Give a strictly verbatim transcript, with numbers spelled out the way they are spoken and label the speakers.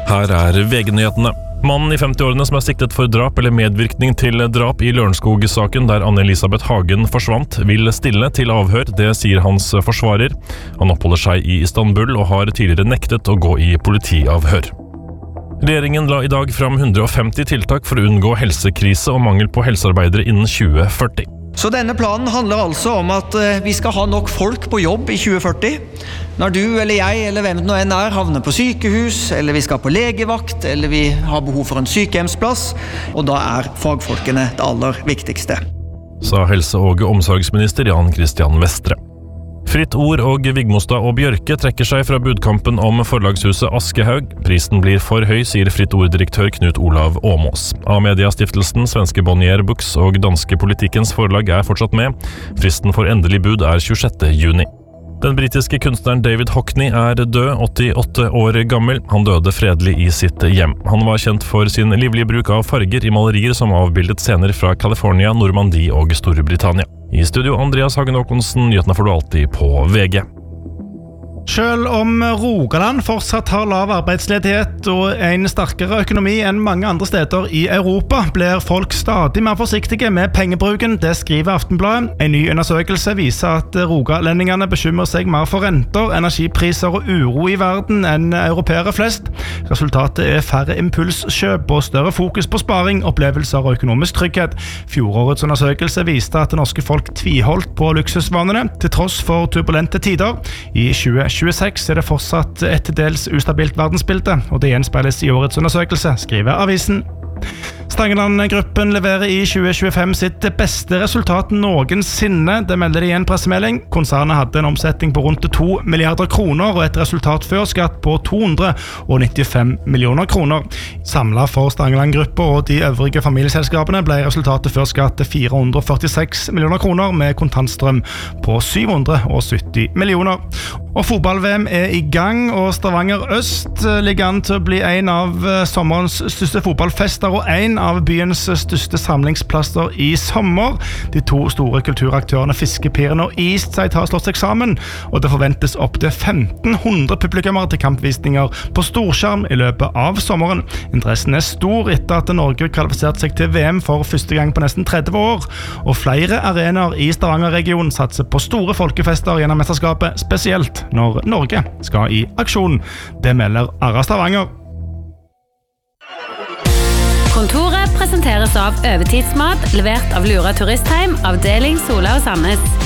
Speaker 1: Her er V G-nyhetene. Mannen i femti-årene som er siktet for drap eller medvirkning til drap i Lørenskog-saken der Anne-Elisabeth Hagen forsvant, vil stille til avhør, det sier hans forsvarer. Han oppholder seg i Istanbul og har tidligere nektet å gå i politiavhør. Regjeringen la i dag fram hundre og femti tiltak for å unngå helsekrise og mangel på helsearbeidere innen tjue førti.
Speaker 2: Så denne planen handler altså om at vi skal ha nok folk på jobb i tjue førti. Når du eller jeg eller hvem det nå enn er havner på sykehus, eller vi skal på legevakt, eller vi har behov for en sykehjemsplass, og da er fagfolkene det aller viktigste.
Speaker 1: Sa helse- og omsorgsminister Jan Christian Vestre. Fritt Ord og Vigmostad og Bjørke trekker seg fra budkampen om forlagshuset Askehaug. Prisen blir for høy, sier Fritt Ord-direktør Knut Olav Åmås. A-mediastiftelsen, svenske Bonnier Books og danske Politikens forlag er fortsatt med. Fristen for endelig bud er tjuesjette juni. Den britiske kunstneren David Hockney er død, åttiåtte år gammel. Han døde fredelig i sitt hjem. Han var kjent for sin livlige bruk av farger i malerier som avbildet scener fra California, Normandie og Storbritannia. I studio Andreas Hagen Håkonsen, nyhetene får du alltid på V G.
Speaker 3: Selv om Rogaland fortsatt har lav arbeidsledighet og en sterkere økonomi enn mange andre steder i Europa, blir folk stadig mer forsiktige med pengebruken, det skriver Aftenbladet. En ny undersøkelse viser at rogalendingene bekymrer seg mer for renter, energipriser og uro i verden enn europeere flest. Resultatet er færre impulskjøp og større fokus på sparing, opplevelser og økonomisk trygghet. Fjorårets undersøkelse viste at det norske folk tviholdt på luksusvanene, til tross for turbulente tider. I tjue tjueseks er det fortsatt et dels ustabilt verdensbilde, og det gjenspeiles i årets undersøkelse, skriver avisen. Stangeland-gruppen leverer i tjue tjuefem sitt beste resultat noensinne, det melder de i en pressemelding. Konsernet hadde en omsetning på rundt to milliarder kroner og et resultat før skatt på to hundre og nittifem millioner kroner. Samlet for Stangeland-gruppa og de øvrige familieselskapene ble resultatet før skatt fire hundre og førtiseks millioner kroner med kontantstrøm på syv hundre og sytti millioner. Og fotball-V M er i gang, og Stavanger Øst ligger an til å bli en av sommerens største fotballfester og en av byens største samlingsplasser i sommer. De to store kulturaktørene Fiskepiren og Eastside har slått seg sammen, og det forventes opp til femten hundre publikummer til kampvisninger på storskjerm i løpet av sommeren. Interessen er stor etter at Norge kvalifiserte seg til V M for første gang på nesten tretti år, og flere arenaer i Stavanger-regionen satser på store folkefester gjennom mesterskapet, spesielt når Norge skal i aksjon. Det melder Arra Stavanger.
Speaker 4: Kontoret presenteres av Øvertidsmat, levert av Lura Turistheim, avdeling Sola og Sandnes.